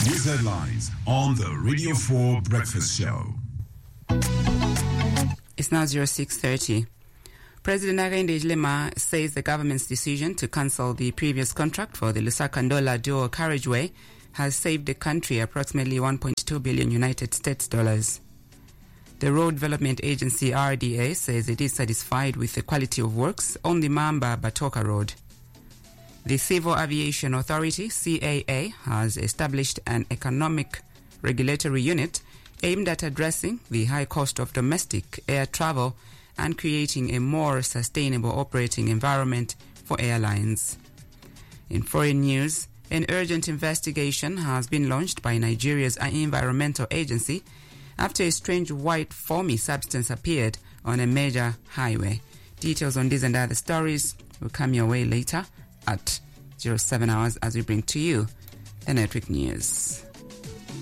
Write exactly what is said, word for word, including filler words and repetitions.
News headlines on the Radio four Breakfast Show. It's now zero six thirty. President Hakainde Hichilema says the government's decision to cancel the previous contract for the Lusaka-Ndola dual carriageway has saved the country approximately one point two billion United States dollars. The Road Development Agency R D A says it is satisfied with the quality of works on the Mamba-Batoka Road. The Civil Aviation Authority, C A A, has established an economic regulatory unit aimed at addressing the high cost of domestic air travel and creating a more sustainable operating environment for airlines. In foreign news, an urgent investigation has been launched by Nigeria's environmental agency after a strange white foamy substance appeared on a major highway. Details on these and other stories will come your way later at zero seven hours as we bring to you the Network News.